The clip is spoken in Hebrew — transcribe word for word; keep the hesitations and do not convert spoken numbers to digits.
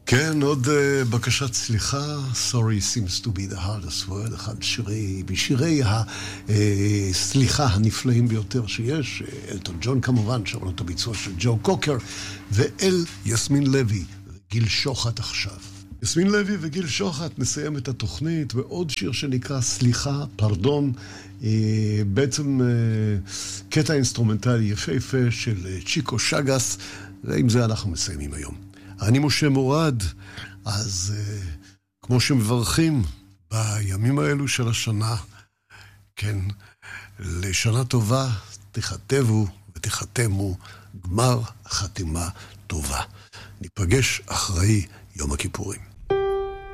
כן, עוד uh, בקשת סליחה, Sorry seems to be the hardest word, אחד שירי, בשירי הסליחה הנפלאים ביותר שיש, אלטון ג'ון כמובן, שמענו את הביצוע של ג'ו קוקר, ואל יסמין לוי, גיל שוחט עכשיו. יסמין לוי וגיל שוחט נסיים את התוכנית בעוד שיר שנקרא סליחה, פרדון, בעצם קטע אינסטרומנטלי יפהפה של צ'יקו שגס, ועם זה אנחנו מסיימים היום. אני משה מורד, אז כמו שמברכים בימים האלו של השנה, כן, לשנה טובה תכתבו ותחתמו גמר חתימה טובה. ניפגש אחרי יום הכיפורים.